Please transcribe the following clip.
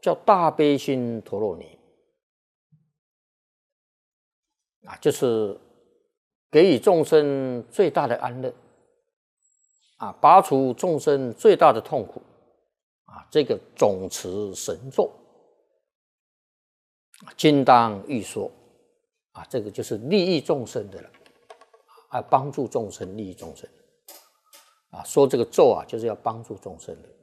叫大悲心陀罗尼就是给予众生最大的安乐拔除众生最大的痛苦这个总持神咒今当欲说这个就是利益众生的了帮助众生利益众生说这个咒就是要帮助众生的